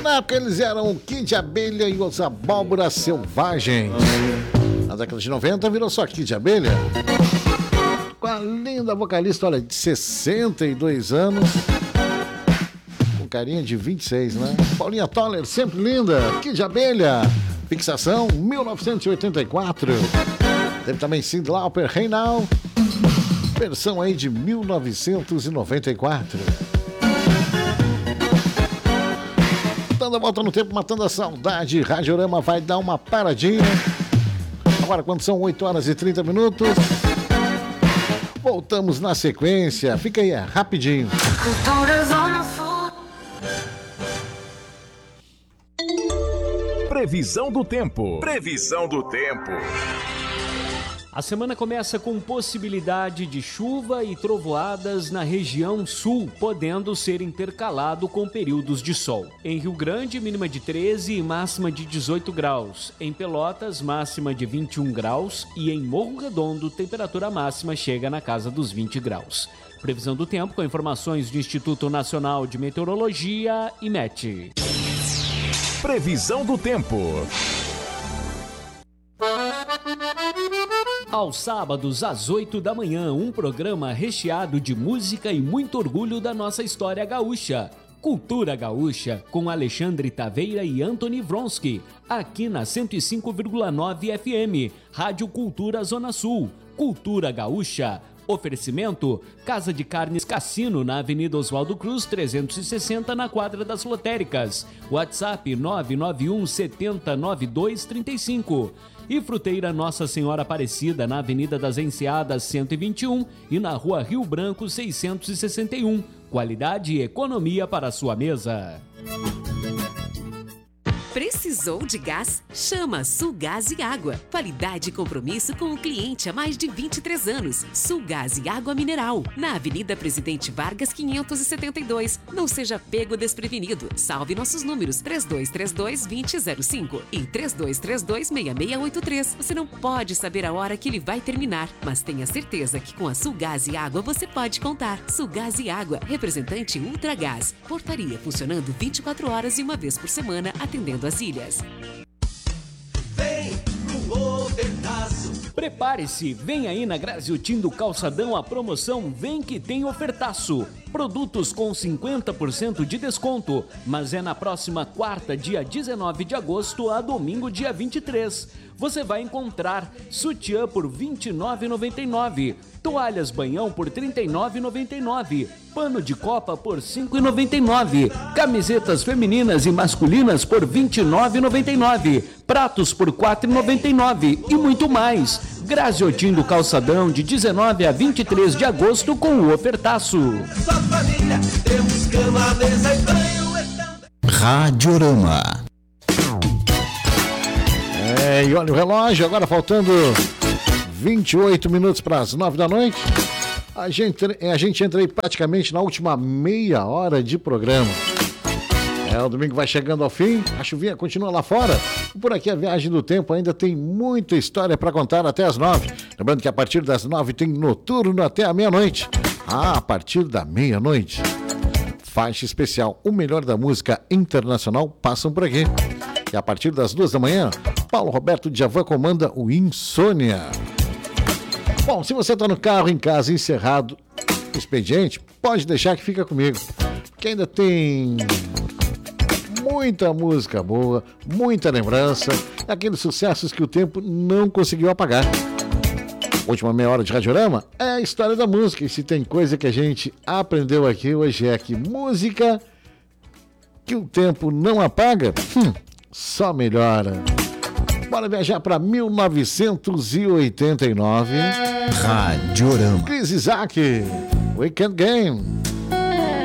Na época eles eram o Kid Abelha e os Abóboras Selvagens. Na década de 90 virou só Kid Abelha. Com a linda vocalista, olha, de 62 anos. Com carinha de 26, né? Paulinha Toller, sempre linda. Kid Abelha. Fixação, 1984. Teve também Cyndi Lauper, Hey Now. Versão aí de 1994. Dando a volta no tempo, matando a saudade. Radiorama vai dar uma paradinha. Agora, quando são 8 horas e 30 minutos, voltamos na sequência. Fica aí, rapidinho. Previsão do tempo. Previsão do tempo. A semana começa com possibilidade de chuva e trovoadas na região sul, podendo ser intercalado com períodos de sol. Em Rio Grande, mínima de 13 e máxima de 18 graus. Em Pelotas, máxima de 21 graus. E em Morro Redondo, temperatura máxima chega na casa dos 20 graus. Previsão do tempo com informações do Instituto Nacional de Meteorologia, IMET. Previsão do tempo. Aos sábados, às 8 da manhã, um programa recheado de música e muito orgulho da nossa história gaúcha. Cultura Gaúcha, com Alexandre Taveira e Anthony Vronsky, aqui na 105,9 FM, Rádio Cultura Zona Sul. Cultura Gaúcha. Oferecimento, Casa de Carnes Cassino, na Avenida Oswaldo Cruz, 360, na Quadra das Lotéricas. WhatsApp 991 70 9235. E Fruteira Nossa Senhora Aparecida, na Avenida das Enseadas, 121 e na Rua Rio Branco, 661. Qualidade e economia para a sua mesa. Precisou de gás? Chama Sulgás e Água. Qualidade e compromisso com o cliente há mais de 23 anos. Sulgás e Água Mineral. Na Avenida Presidente Vargas, 572. Não seja pego desprevenido. Salve nossos números 3232-2005 e 3232-6683. Você não pode saber a hora que ele vai terminar, mas tenha certeza que com a Sulgás e Água você pode contar. Sulgás e Água, representante Ultragás. Portaria funcionando 24 horas e uma vez por semana, atendendo as ilhas. Vem pro ofertaço. Prepare-se, vem aí na Graziotin do Calçadão a promoção Vem que tem ofertaço. Produtos com 50% de desconto, mas é na próxima quarta, dia 19 de agosto a domingo, dia 23. Você vai encontrar sutiã por R$ 29,99, toalhas banhão por R$ 39,99, pano de copa por R$ 5,99, camisetas femininas e masculinas por R$ 29,99, pratos por R$ 4,99 e muito mais. Graziotin do Calçadão, de 19 a 23 de agosto com o ofertaço. Só família, temos cama, mesa e banho. Radiorama. E olha o relógio, agora faltando 28 minutos para as 9 da noite. A gente entra aí praticamente na última meia hora de programa. O domingo vai chegando ao fim, a chuvinha continua lá fora. E por aqui a viagem do tempo ainda tem muita história para contar até as 9. Lembrando que a partir das 9 tem noturno até a meia-noite. A partir da meia-noite, faixa especial, o melhor da música internacional passam por aqui. E a partir das 2 da manhã, Paulo Roberto Djavan comanda o Insônia. Bom, se você está no carro, em casa, encerrado o expediente, pode deixar que fica comigo. Porque ainda tem muita música boa, muita lembrança, aqueles sucessos que o tempo não conseguiu apagar. Última meia hora de Radiorama é a história da música. E se tem coisa que a gente aprendeu aqui hoje é que música que o tempo não apaga, só melhora. Bora viajar para 1989. Radiorama. Chris Isaak, Weekend Game.